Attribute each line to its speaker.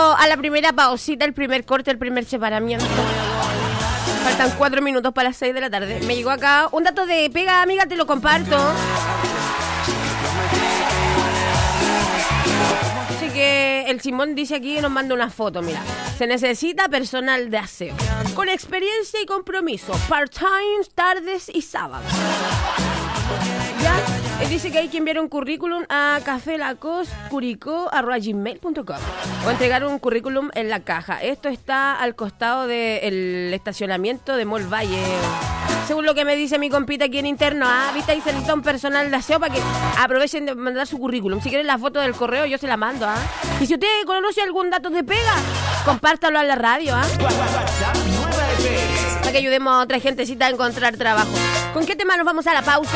Speaker 1: a la primera pausita, el primer corte, el primer separamiento. Faltan 4 minutos para las 6 de la tarde. Me llegó acá un dato de pega, amiga, te lo comparto. Así que el Simón dice aquí que nos manda una foto, mira. Se necesita personal de aseo con experiencia y compromiso, part-time, tardes y sábados. ¿Ya? Él dice que hay que enviar un currículum a cafelacoscuricó@gmail.com o entregar un currículum en la caja. Esto está al costado del estacionamiento de Mall Valle. Según lo que me dice mi compita aquí en interno, viste, ahí se necesita un personal de aseo para que aprovechen de mandar su currículum. Si quieren la foto del correo, yo se la mando, Y si usted conoce algún dato de pega, compártalo a la radio, para que ayudemos a otra gentecita a encontrar trabajo. ¿Con qué tema nos vamos a la pausa?